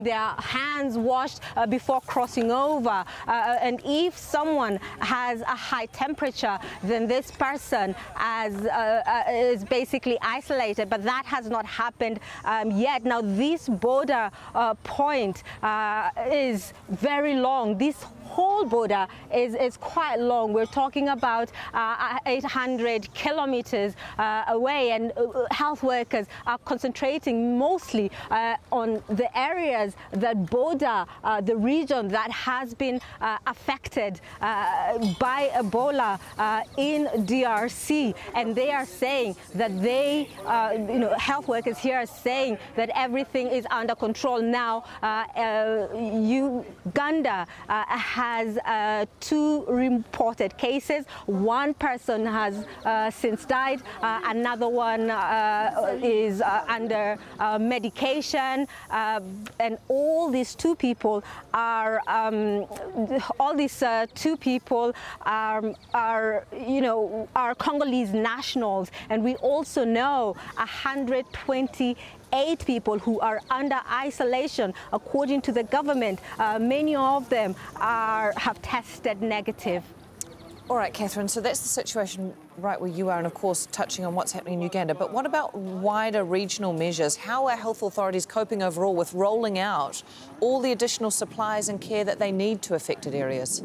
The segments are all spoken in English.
their hands washed before crossing over. And if someone has a high temperature, then this person is basically isolated. But that has not happened yet. Now, this border point is very long. This whole border is quite long. We're talking about 800 kilometers away, and health workers are concentrating mostly on the areas that border the region that has been affected by Ebola in DRC. And they are saying that health workers here are saying that everything is under control now. Uganda has 2 reported cases. One person has since died. Another one is under medication, and all these 2 people are Congolese nationals, and we also know 128 people who are under isolation, according to the government. Many of them have tested negative. All right, Catherine, so that's the situation right where you are, and of course touching on what's happening in Uganda. But what about wider regional measures? How are health authorities coping overall with rolling out all the additional supplies and care that they need to affected areas?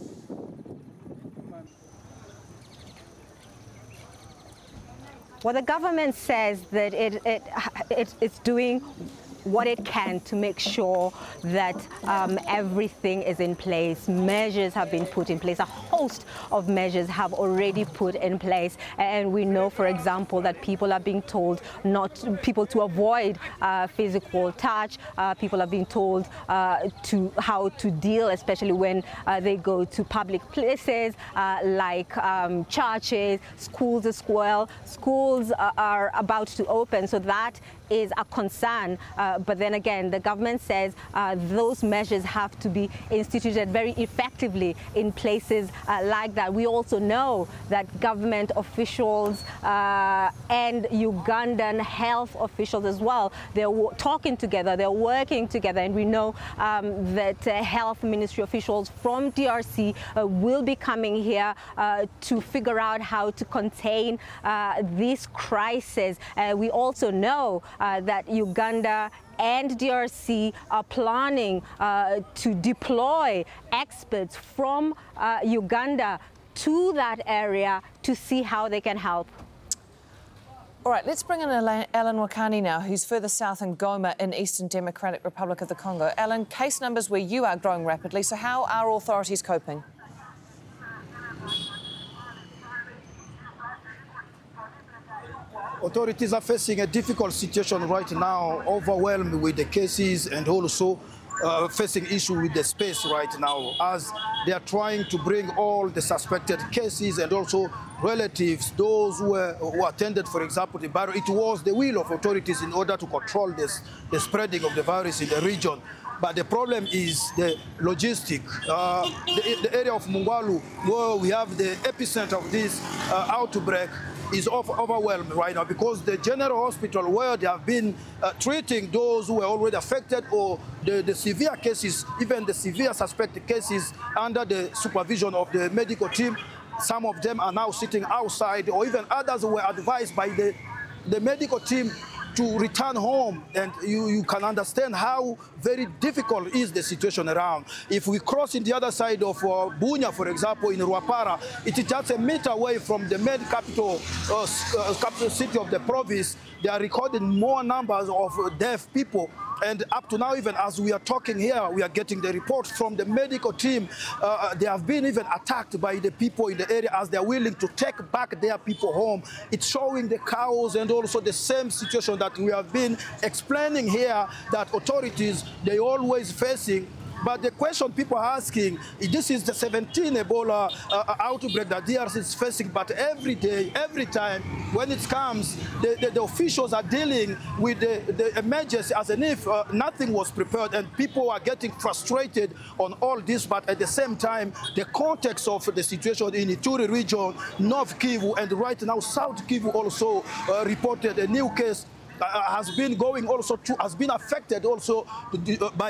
Well, the government says that it's doing what it can to make sure that everything is in place. Measures have been put in place. A host of measures have already put in place. And we know, for example, that people are being told to avoid physical touch. People are being told how to deal, especially when they go to public places like churches, schools as well. Schools are about to open, so that is a concern. But then again, the government says those measures have to be instituted very effectively in places like that. We also know that government officials and Ugandan health officials as well, they're talking together, they're working together, and we know that health ministry officials from DRC will be coming here to figure out how to contain this crisis. We also know that Uganda and DRC are planning to deploy experts from Uganda to that area to see how they can help. All right, let's bring in Alan Wakani now, who's further south in Goma in Eastern Democratic Republic of the Congo. Alan, case numbers where you are growing rapidly, so how are authorities coping? Authorities are facing a difficult situation right now, overwhelmed with the cases and also facing issue with the space right now, as they are trying to bring all the suspected cases and also relatives, those who attended, for example, the virus. It was the will of authorities in order to control the spreading of the virus in the region. But the problem is the logistic. The area of Mungwalu, where we have the epicenter of this outbreak, is overwhelmed right now, because the general hospital where they have been treating those who were already affected, or the severe cases, even the severe suspected cases, under the supervision of the medical team, some of them are now sitting outside, or even others were advised by the medical team to return home. And you can understand how very difficult is the situation around. If we cross in the other side of Bunya, for example, in Ruapara, it is just a meter away from the main capital city of the province. They are recording more numbers of deaf people. And up to now, even as we are talking here, we are getting the reports from the medical team. They have been even attacked by the people in the area, as they are willing to take back their people home. It's showing the chaos and also the same situation that we have been explaining here, that authorities, they always facing. But the question people are asking, this is the 17th Ebola outbreak that DRC is facing, but every day, every time, when it comes, the officials are dealing with the emergency as if nothing was prepared, and people are getting frustrated on all this. But at the same time, the context of the situation in Ituri region, North Kivu, and right now South Kivu also reported a new case has been going also has been affected also by